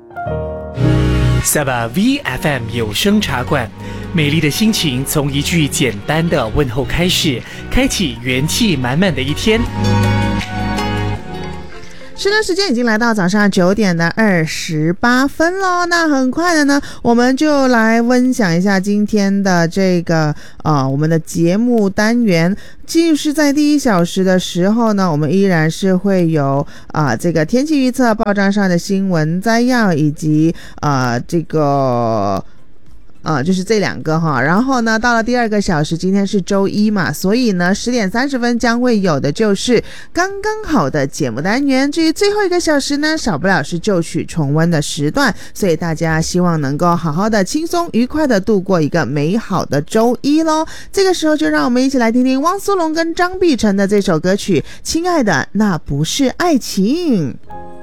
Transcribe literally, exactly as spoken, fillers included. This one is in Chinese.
Saba V F M 有声茶馆，美丽的心情从一句简单的问候开始，开启元气满满的一天。 是的，时间已经来到早上九点的二十八分了。那很快的呢，我们就来分享一下今天的这个呃我们的节目单元。就是在第一小时的时候呢，我们依然是会有啊、呃、这个天气预测、报章上的新闻摘要，以及呃这个。呃，就是这两个哈，然后呢，到了第二个小时，今天是周一嘛，所以呢，十点三十分将会有的就是刚刚好的节目单元。至于最后一个小时呢，少不了是旧曲重温的时段，所以大家希望能够好好的、轻松愉快的度过一个美好的周一咯。这个时候就让我们一起来听听汪苏泷跟张碧晨的这首歌曲《亲爱的那不是爱情》。